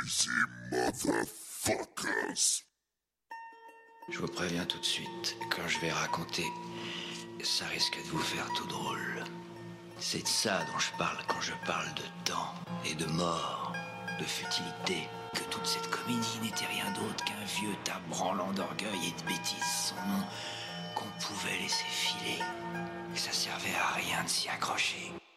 Easy motherfuckers. Je vous préviens tout de suite, quand je vais raconter, ça risque de vous faire tout drôle. C'est de ça dont je parle quand je parle de temps et de mort, de futilité, que toute cette comédie n'était rien d'autre qu'un vieux tas branlant d'orgueil et de bêtises sans nom qu'on pouvait laisser filer. Et ça servait à rien de s'y accrocher.